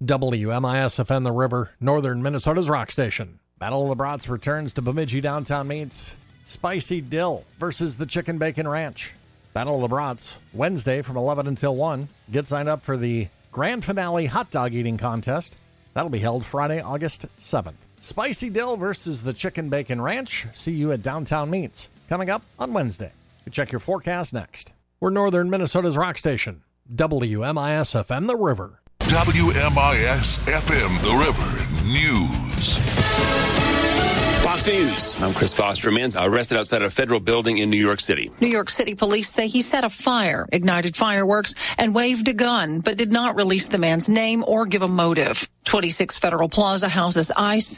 WMIS-FM The River, northern Minnesota's rock station. Battle of the Brats returns to Bemidji Downtown meets Spicy Dill versus the Chicken Bacon Ranch. Battle of the Brats, Wednesday from 11 until 1. Get signed up for the grand finale hot dog eating contest. That'll be held Friday, August 7th. Spicy Dill versus the Chicken Bacon Ranch. See you at Downtown Meats. Coming up on Wednesday. You check your forecast next. We're northern Minnesota's rock station. WMIS-FM The River. WMIS-FM The River News. Fox News. I'm Chris Foster. A man's arrested outside a federal building in New York City. New York City police say he set a fire, ignited fireworks, and waved a gun, but did not release the man's name or give a motive. 26 Federal Plaza houses ICE.